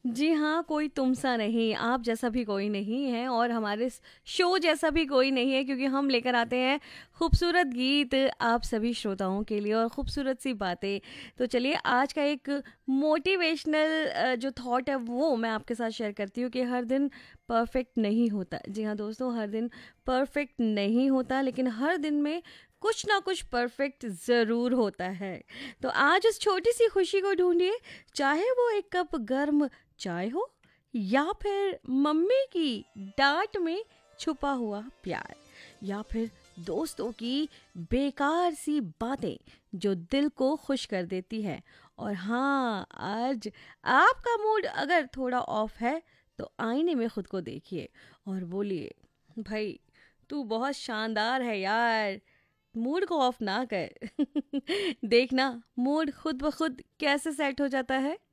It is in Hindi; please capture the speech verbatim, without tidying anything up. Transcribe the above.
जी हाँ, कोई तुम सा नहीं, आप जैसा भी कोई नहीं है और हमारे स शो जैसा भी कोई नहीं है, क्योंकि हम लेकर आते हैं खूबसूरत गीत आप सभी श्रोताओं के लिए और खूबसूरत सी बातें। तो चलिए आज का एक मोटिवेशनल अ, जो थॉट है वो मैं आपके साथ शेयर करती हूँ कि हर दिन परफेक्ट नहीं होता। जी हाँ दोस्तों, हर दिन परफेक्ट नहीं होता, लेकिन हर दिन में कुछ ना कुछ परफेक्ट ज़रूर होता है। तो आज उस छोटी सी खुशी को ढूँढिए, चाहे वो एक कप गर्म चाय हो या फिर मम्मी की डांट में छुपा हुआ प्यार, या फिर दोस्तों की बेकार सी बातें जो दिल को खुश कर देती है। और हाँ, आज आपका मूड अगर थोड़ा ऑफ है तो आईने में खुद को देखिए और बोलिए, भाई तू बहुत शानदार है यार, मूड को ऑफ ना कर। देखना मूड खुद ब खुद कैसे सेट हो जाता है।